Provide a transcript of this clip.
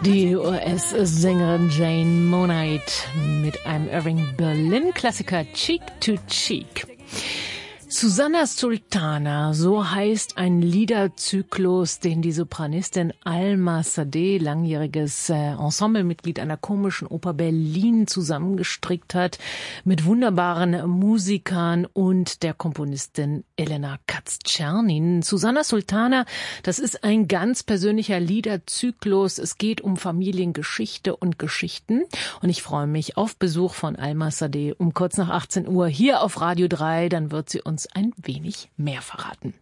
Die US-Sängerin Jane Moneit mit einem Irving Berlin-Klassiker Cheek to Cheek. Susanna Sultana, so heißt ein Liederzyklus, den die Sopranistin Alma Sadeh, langjähriges Ensemblemitglied einer komischen Oper Berlin, zusammengestrickt hat, mit wunderbaren Musikern und der Komponistin Elena Katz-Czernin. Susanna Sultana, das ist ein ganz persönlicher Liederzyklus. Es geht um Familiengeschichte und Geschichten. Und ich freue mich auf Besuch von Alma Sadeh um kurz nach 18 Uhr hier auf Radio 3. Dann wird sie uns ein wenig mehr verraten.